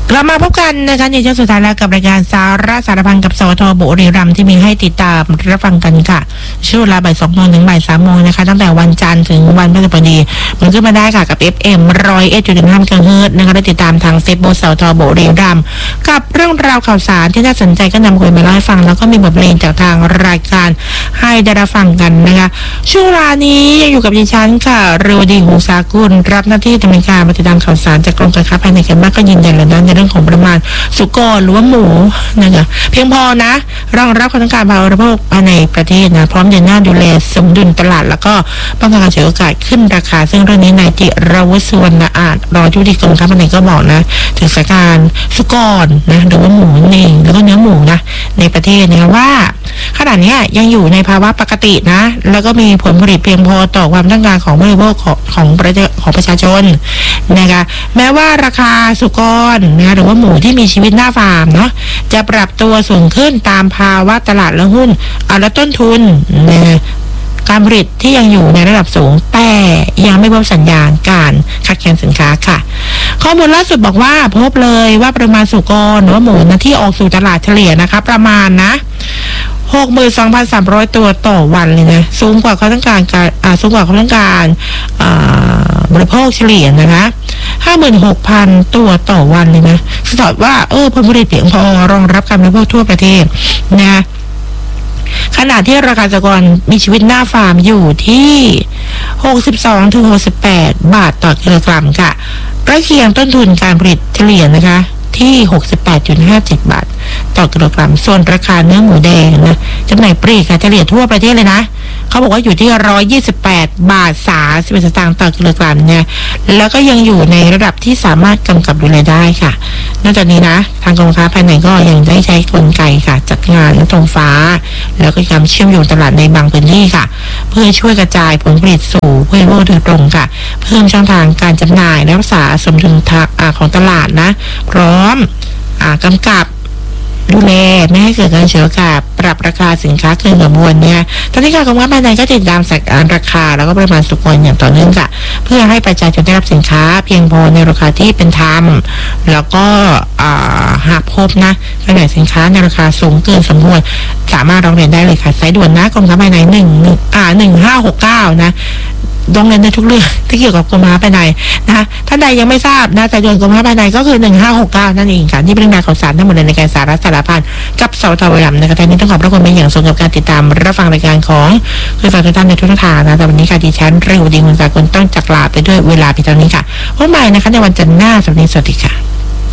กลับมาพบกันนะคะในช่วงสุดท้ายแล้วกับรายการสาระสารพันกับสวทบุรีรัมย์ที่มีให้ติดตามรับฟังกันค่ะช่วงเวลาบ่าย 2 โมงถึงบ่าย 3 โมงนะคะตั้งแต่วันจันทร์ถึงวันพฤหัสบดีมันขึ้นมาได้ค่ะกับ FM 101.5 เมกะเฮิรตซ์นะคะได้ติดตามทาง Facebook สวทบุรีรัมย์กับเรื่องราวข่าวสารที่น่าสนใจก็นำคุยมาเล่าให้ฟังแล้วก็มีบทเพลงจากทางรายการให้ได้รับฟังกันนะคะช่วงเวลานี้ยังอยู่กับดิฉันค่ะเรวดีหงสากุลรับหน้าที่ดำเนินการติดตามข่าวสารจากกรมการค้าภายในกันบ้างก็ยืนยันแล้วในเรื่องของปริมาณสุกรหรือว่าหมูนะคะเพียงพอนะรองรับความต้องการบริโภคภายในประเทศนะพร้อมเดินหน้าดูแลสมดุลตลาดแล้วก็ป้องกันการเฉลี่ยโอกาสขึ้นราคาซึ่งเรื่องนี้นายจิรวุฒิสุวรรณอาจรองผู้ที่กรมการค้าภายในก็บอกนะถึงสถานการณ์สุกรนะหรือว่าหมูนี่แล้วก็เนื้อหมูนะในประเทศนะว่าขณะนี้ยังอยู่ในภาวะปกตินะแล้วก็มีผลผลิตเพียงพอต่อความต้องการของบริโภคของประชาชนนะคะแม้ว่าราคาสุกรนะหรือว่าหมูที่มีชีวิตหน้าฟาร์มเนาะจะปรับตัวสูงขึ้นตามภาวะตลาดและหุ้นและต้นทุนนะการผลิตที่ยังอยู่ในระดับสูงแต่ยังไม่พบสัญญาณการขาดแคลนสินค้าค่ะข้อมูลล่าสุดบอกว่าพบเลยว่าปริมาณสุกรหรือว่าหมูนะที่ออกสู่ตลาดเฉลี่ยนะคะประมาณนะ 62,300 ตัวต่อวันเลยนะสูงกว่าความต้องการบริโภคเฉลี่ยนะคะ 56,000 ตัวต่อวันเลยนะสะท้อนว่าผลผลิตเพียงพอรองรับการบริโภคทั่วประเทศนะขณะที่ราคาสุกรมีชีวิตหน้าฟาร์มอยู่ที่62-68 บาทต่อกิโลกรัมค่ะใกล้เคียงต้นทุนการผลิตเฉลี่ยนะคะที่ 68.57 บาทต่อกิโลกรัมส่วนราคาเนื้อหมูแดงนะจำหน่ายปลีกค่ะเฉลี่ยทั่วประเทศเลยนะเขาบอกว่าอยู่ที่128 บาท 31 สตางค์ต่อกิโลกรัมเนี่ยแล้วก็ยังอยู่ในระดับที่สามารถกำกับดูแลได้ค่ะนอกจากนี้นะทางกรมการค้าภายในก็ยังได้ใช้กลไกค่ะจัดงานตรงฟ้าแล้วก็การเชื่อมโยงตลาดในบางพื้นที่ค่ะเพื่อช่วยกระจายผลผลิตสู่ผู้บริโภคโดยตรงค่ะเพิ่มช่องทางการจำหน่ายและรักษาสมดุลของตลาดนะพร้อมกำกับดูแลไม่ให้เกิดการเฉลี่ยโอกาสปรับราคาสินค้าเกินกระบวนเนี่ยตอนนี้การกรมการค้าภายในก็ติดตามสัญญาณราคาแล้วก็ปริมาณสุกรอย่างต่อเนื่องค่ะเพื่อให้ประชาชนได้รับสินค้าเพียงพอในราคาที่เป็นธรรมแล้วก็หากพบนะขนาดสินค้าในราคาสูงเกินสมควรสามารถร้องเรียนได้เลยค่ะสายด่วนนะกรมการค้าภายใน1569นะร้องเรียนในทุกเรื่องที่เกี่ยวกับกรมการค้าภายในนะท่านใดยังไม่ทราบนะสายด่วนกรมการค้าภายในก็คือ1569นั่นเองค่ะที่เป็นรายงานข่าวสารทั้งหมดในการสาระสารพันกับสวทบุรีรัมย์นะคะท่านนี้ต้องขอบพระคุณเป็นอย่างสูงกับการติดตามรับฟังรายการของคือฝากทุกท่านในทุกทางนะแต่วันนี้ค่ะดิฉันเรวดีคุณสากลต้องจากลาไปด้วยเวลาเพียงเท่านี้ค่ะพบใหม่นะคะในวันจันทร์หน้าสวัสดีค่ะ